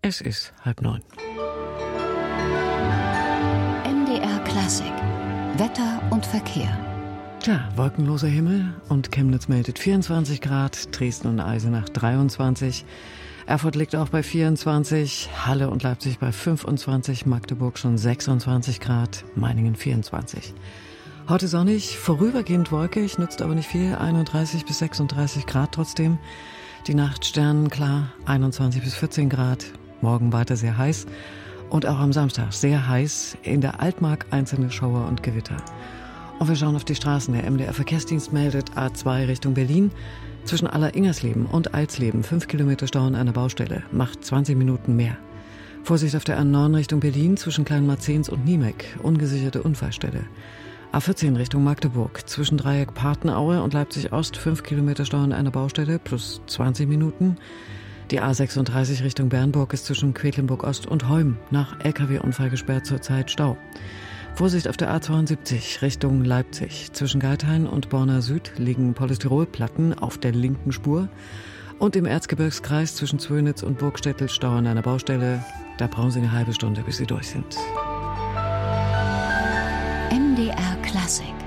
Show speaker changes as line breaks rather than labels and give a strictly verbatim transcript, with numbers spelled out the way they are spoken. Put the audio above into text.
Es ist halb neun.
M D R Klassik. Wetter und Verkehr.
Tja, wolkenloser Himmel und Chemnitz meldet vierundzwanzig Grad, Dresden und Eisenach dreiundzwanzig, Erfurt liegt auch bei vierundzwanzig, Halle und Leipzig bei fünfundzwanzig, Magdeburg schon sechsundzwanzig Grad, Meiningen vierundzwanzig. Heute sonnig, vorübergehend wolkig, nützt aber nicht viel, einunddreißig bis sechsunddreißig Grad trotzdem. Die Nacht sternenklar, einundzwanzig bis vierzehn Grad, morgen weiter sehr heiß und auch am Samstag sehr heiß, in der Altmark einzelne Schauer und Gewitter. Und wir schauen auf die Straßen. Der M D R-Verkehrsdienst meldet A zwei Richtung Berlin. Zwischen Aller-Ingersleben und Alsleben fünf Kilometer Stau an einer Baustelle. Macht zwanzig Minuten mehr. Vorsicht auf der A neun Richtung Berlin zwischen Kleinmarzens und Niemek. Ungesicherte Unfallstelle. A vierzehn Richtung Magdeburg. Zwischen Dreieck Partenaue und Leipzig Ost fünf Kilometer Stau an einer Baustelle plus zwanzig Minuten. Die A sechsunddreißig Richtung Bernburg ist zwischen Quedlinburg Ost und Heum nach L K W-Unfall gesperrt, zurzeit Stau. Vorsicht auf der A zweiundsiebzig Richtung Leipzig. Zwischen Geithain und Borna Süd liegen Polystyrolplatten auf der linken Spur. Und im Erzgebirgskreis zwischen Zwönitz und Burgstettel Stau an einer Baustelle. Da brauchen Sie eine halbe Stunde, bis Sie durch sind.
M D R Klassik.